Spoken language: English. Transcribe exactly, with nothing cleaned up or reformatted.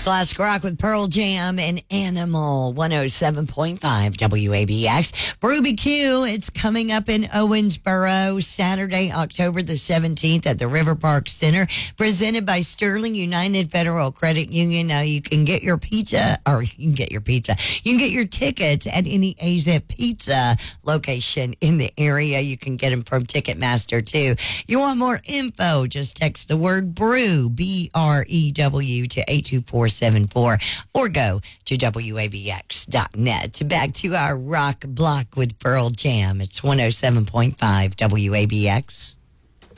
Classic Rock with Pearl Jam and Animal, one oh seven point five W A B X. Ruby Q, it's coming up in Owensboro, Saturday, October the seventeenth at the River Park Center, presented by Sterling United Federal Credit Union. Now, you can get your pizza, or you can get your pizza. You can get your tickets at any A Z Pizza location in the area. You can get them from Ticketmaster, too. You want more info, just text the word BREW, B R E W, to eight two four seven four or go to W A B X dot net. Back to our rock block with Pearl Jam. It's one oh seven point five W A B X.